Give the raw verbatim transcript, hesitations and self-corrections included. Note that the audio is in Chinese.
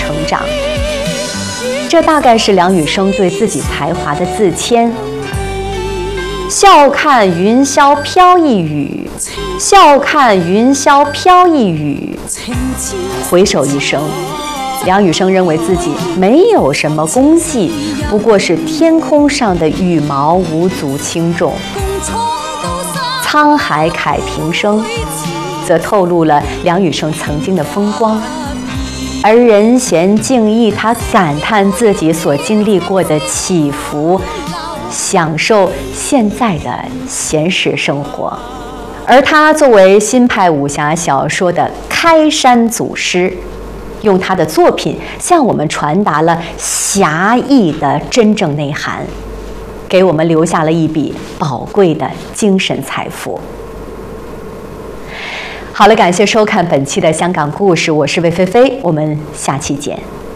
成长。这大概是梁羽生对自己才华的自谦。笑看云霄飘一雨，笑看云霄飘一雨。回首一生，梁羽生认为自己没有什么功绩，不过是天空上的羽毛，无足轻重。沧海慨平生，则透露了梁羽生曾经的风光。而任贤敬意，他感叹自己所经历过的起伏，享受现在的闲适生活。而他作为新派武侠小说的开山祖师，用他的作品向我们传达了侠义的真正内涵，给我们留下了一笔宝贵的精神财富。好了，感谢收看本期的香港故事，我是魏菲菲，我们下期见。